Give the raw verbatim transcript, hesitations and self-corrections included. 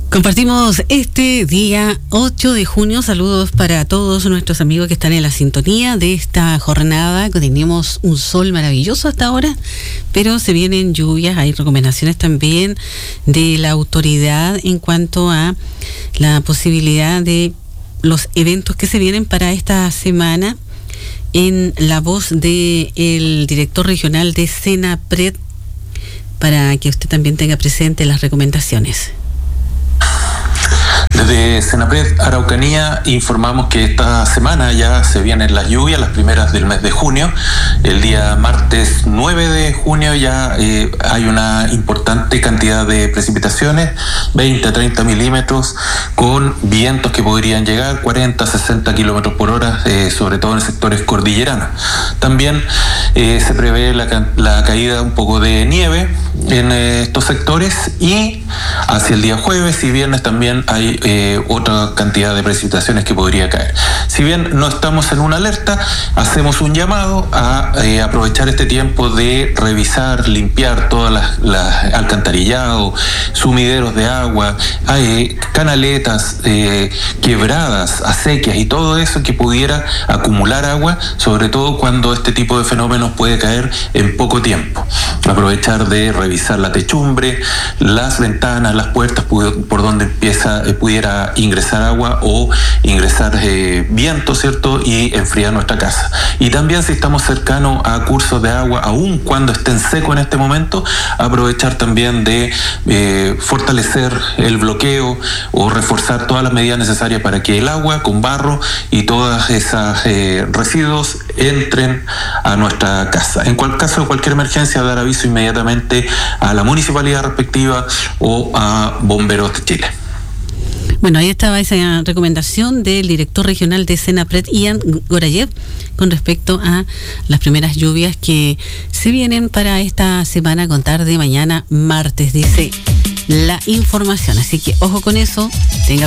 Compartimos este día ocho de junio. Saludos para todos nuestros amigos que están en la sintonía de esta jornada. Tenemos un sol maravilloso hasta ahora, pero se vienen lluvias. Hay recomendaciones también de la autoridad en cuanto a la posibilidad de los eventos que se vienen para esta semana. En la voz del director regional de Senapred, para que usted también tenga presente las recomendaciones. Desde Senapred Araucanía informamos que esta semana ya se vienen las lluvias, las primeras del mes de junio. El día martes nueve de junio ya eh, hay una importante cantidad de precipitaciones, veinte a treinta milímetros, con vientos que podrían llegar cuarenta a sesenta kilómetros por hora, eh, sobre todo en sectores cordilleranos. También eh, se prevé la, la caída un poco de nieve en eh, estos sectores, y hacia el día jueves y viernes también hay eh, otra cantidad de precipitaciones que podría caer. Si bien no estamos en una alerta, hacemos un llamado a eh, aprovechar este tiempo de revisar, limpiar todas las, las alcantarillados, sumideros de agua, hay canaletas, eh, quebradas, acequias y todo eso que pudiera acumular agua, sobre todo cuando este tipo de fenómenos puede caer en poco tiempo. Aprovechar de revisar la techumbre, las ventanas, las puertas por donde empieza, eh, pudiera ingresar agua o ingresar eh, viento, ¿cierto? Y enfriar nuestra casa. Y también, si estamos cercanos a cursos de agua, aun cuando estén secos en este momento, aprovechar también de eh, fortalecer el bloqueo o reforzar todas las medidas necesarias para que el agua con barro y todas esas eh, residuos entren a nuestra casa. En cual caso de cualquier emergencia, dar aviso inmediatamente a la municipalidad respectiva o a Bomberos de Chile. Bueno, ahí estaba esa recomendación del director regional de Senapred, Ian Gorayev, con respecto a las primeras lluvias que se vienen para esta semana a contar de mañana martes, dice la información. Así que ojo con eso, tenga